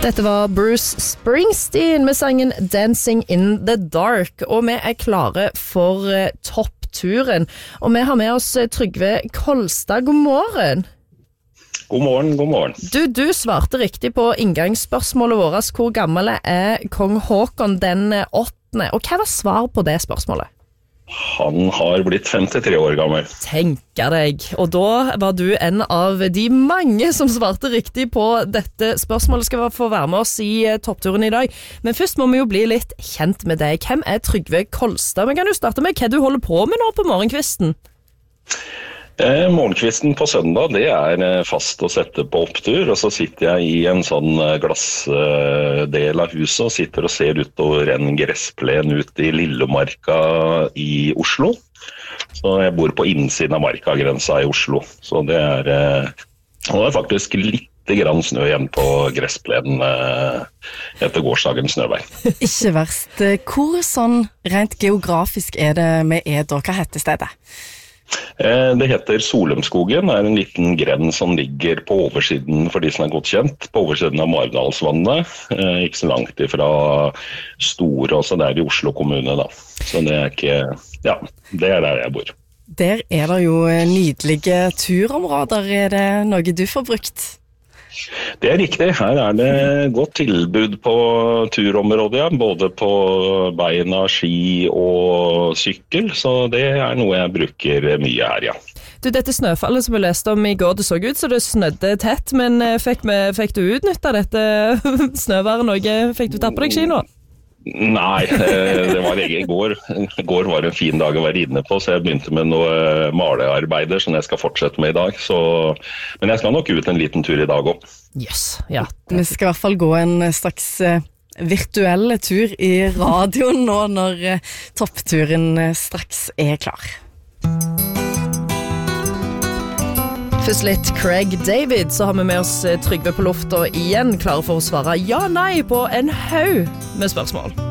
Dette var Bruce Springsteen med sangen Dancing in the Dark, og vi klare for toppturen. Og vi har med oss Trygve Kolstad. God morgen. God morgen, god morgen. Du svarte riktig på inngangsspørsmålet vårt. Hvor gammel kong Håkon den 8. Og hva var svar på det spørsmålet? Han har blitt 53 år gammel. Tenker deg. Og da var du en av de mange som svarte riktig på dette spørsmålet. Skal få være med oss i toppturen i dag. Men først må vi jo bli litt kjent med deg. Hvem Trygve Kolstad? Men kan du starte med hva du holder på med nå på morgenkvisten? Morgenkvisten på søndag, det fast å sette på opptur, og så sitter jeg i en sånn glassdel av huset og sitter og ser utover en gressplen ut i Lillemarka i Oslo. Så jeg bor på innsiden av Markagrensa i Oslo, så det faktisk litt grann snø igjen på gressplenen etter gårsdagens snøvær. Ikke verst. Hvor sånn rent geografisk det med da? Hva heter stedet? Det heter Solumskogen, en liten grend som ligger på oversiden, for de som godt kjent, på oversiden av Maridalsvannet, ikke så langt ifra Store, også der i Oslo kommune da. Så det ikke, ja, det der jeg bor. Der det jo nydelige turområder, det noe du får brukt? Det riktig, her det godt tilbud på turområdet, ja. Både på beina, ski og sykkel, så det noe jeg bruker mye her, ja. Dette snøfallet som vi leste om i går, det så ut så det snødde tett, men fikk du utnyttet dette snøværet noe? Fikk du tatt på deg ski nå? Nei, det var i går. I går var en fin dag å være inne på, så jeg begynte med noe malearbeider som jeg skal fortsette med i dag. Men jeg skal nok ut en liten tur i dag også. Yes, ja. Vi skal i hvert fall gå en slags virtuell tur i radioen nå når toppturen straks klar. Først litt Craig David, så har vi med oss Trygve på lufta igjen, klare for å svare ja-nei på en haug med spørsmål.